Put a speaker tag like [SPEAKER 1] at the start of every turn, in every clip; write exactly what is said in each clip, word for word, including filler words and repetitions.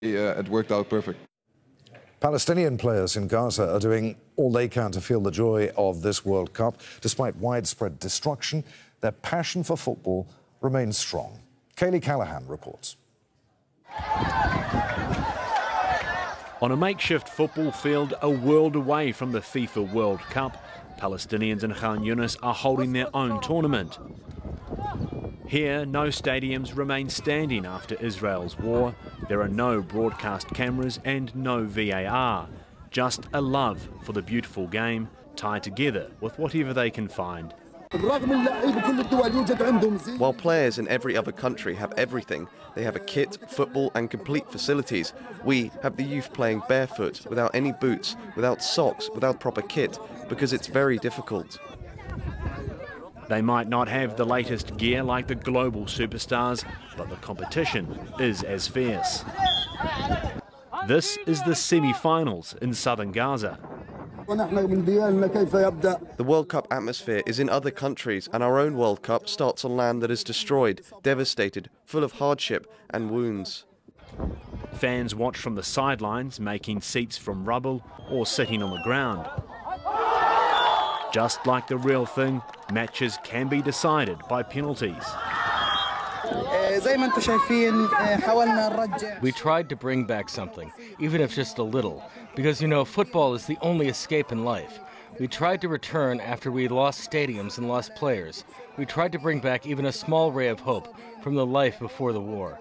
[SPEAKER 1] Uh, it worked out perfect.
[SPEAKER 2] Palestinian players in Gaza are doing all they can to feel the joy of this World Cup. Despite widespread destruction, their passion for football remains strong. Kaylee Callahan reports.
[SPEAKER 3] On a makeshift football field a world away from the FIFA World Cup, Palestinians in Khan Yunis are holding their own tournament. Here, no stadiums remain standing after Israel's war. There are no broadcast cameras and no V A R. Just a love for the beautiful game, tied together with whatever they can find.
[SPEAKER 4] While players in every other country have everything, they have a kit, football and complete facilities. We have the youth playing barefoot, without any boots, without socks, without proper kit, because it's very difficult.
[SPEAKER 3] They might not have the latest gear like the global superstars, but the competition is as fierce. This is the semi-finals in southern Gaza.
[SPEAKER 4] The World Cup atmosphere is in other countries, and our own World Cup starts on land that is destroyed, devastated, full of hardship and wounds.
[SPEAKER 3] Fans watch from the sidelines, making seats from rubble or sitting on the ground. Just like the real thing, matches can be decided by penalties.
[SPEAKER 5] We tried to bring back something, even if just a little, because, you know, football is the only escape in life. We tried to return after we lost stadiums and lost players. We tried to bring back even a small ray of hope from the life before the war.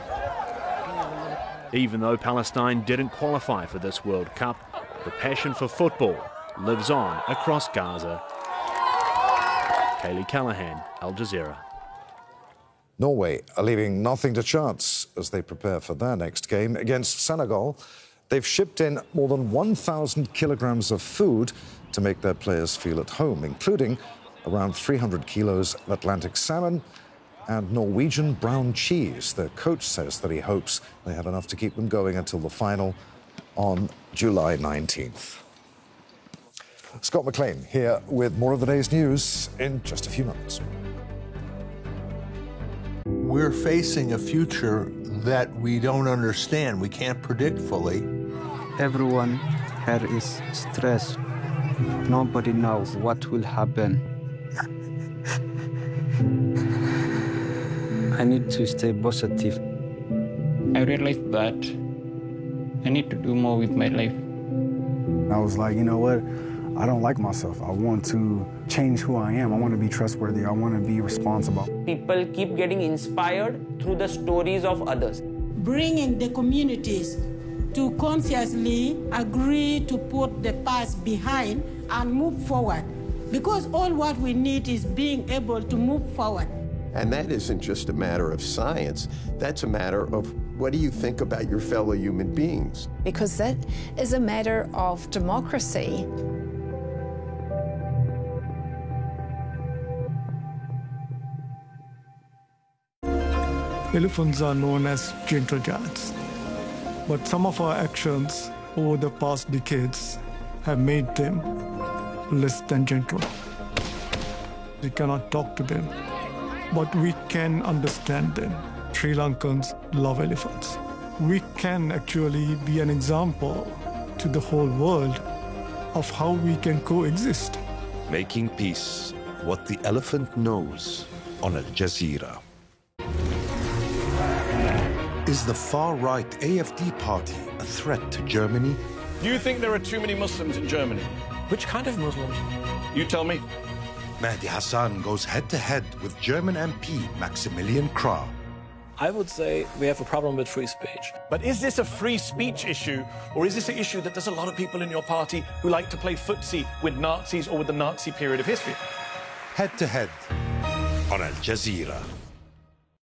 [SPEAKER 3] Even though Palestine didn't qualify for this World Cup, the passion for football lives on across Gaza. Kaylee Callahan, Al Jazeera.
[SPEAKER 2] Norway are leaving nothing to chance as they prepare for their next game against Senegal. They've shipped in more than one thousand kilograms of food to make their players feel at home, including around three hundred kilos of Atlantic salmon and Norwegian brown cheese. Their coach says that he hopes they have enough to keep them going until the final on July nineteenth. Scott McLean here with more of the day's news in just a few moments.
[SPEAKER 6] We're facing a future that we don't understand, we can't predict fully.
[SPEAKER 7] Everyone here is stressed. Nobody knows what will happen. I need to stay positive.
[SPEAKER 8] I realized that I need to do more with my life.
[SPEAKER 9] I was like, you know what? I don't like myself. I want to change who I am. I want to be trustworthy. I want to be responsible.
[SPEAKER 10] People keep getting inspired through the stories of others.
[SPEAKER 11] Bringing the communities to consciously agree to put the past behind and move forward. Because all what we need is being able to move forward.
[SPEAKER 12] And that isn't just a matter of science. That's a matter of what do you think about your fellow human beings?
[SPEAKER 13] Because that is a matter of democracy.
[SPEAKER 14] Elephants are known as gentle giants, but some of our actions over the past decades have made them less than gentle. We cannot talk to them, but we can understand them. Sri Lankans love elephants. We can actually be an example to the whole world of how we can coexist.
[SPEAKER 15] Making peace, what the elephant knows, on Al Jazeera. Is the far-right A F D party a threat to Germany?
[SPEAKER 16] Do you think there are too many Muslims in Germany?
[SPEAKER 17] Which kind of Muslims?
[SPEAKER 16] You tell me.
[SPEAKER 15] Mehdi Hassan goes head-to-head with German M P Maximilian Krah.
[SPEAKER 17] I would say we have a problem with free speech.
[SPEAKER 16] But is this a free speech issue, or is this an issue that there's a lot of people in your party who like to play footsie with Nazis or with the Nazi period of history?
[SPEAKER 15] Head-to-head on Al Jazeera.